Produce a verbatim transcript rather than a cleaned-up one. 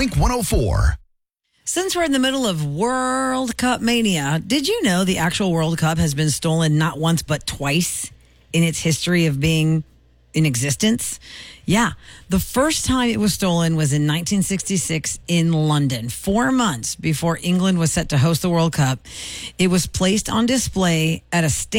Wink one oh four. Since we're in the middle of World Cup mania, did you know the actual World Cup has been stolen not once but twice in its history of being in existence? Yeah, the first time it was stolen was in nineteen sixty-six in London, four months before England was set to host the World Cup. It was placed on display at a stand